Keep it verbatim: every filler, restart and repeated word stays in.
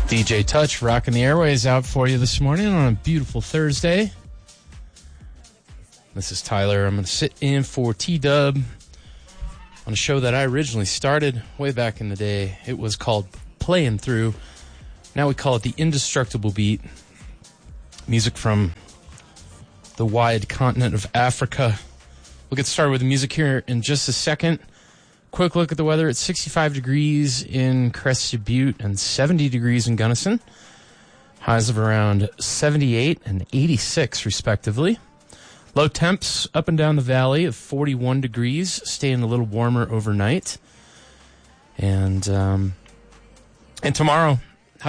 D J Touch rocking the airways out for you this morning on a beautiful Thursday. This is Tyler. I'm going to sit in for T-Dub on a show that I originally started way back in the day. It was called Playing Through. Now we call it the Indestructible Beat. Music from the wide continent of Africa. We'll get started with the music here in just a second. Quick look at the weather. It's sixty-five degrees in Crested Butte and seventy degrees in Gunnison. Highs of around seventy-eight and eighty-six, respectively. Low temps up and down the valley of forty-one degrees, staying a little warmer overnight. And um, and tomorrow,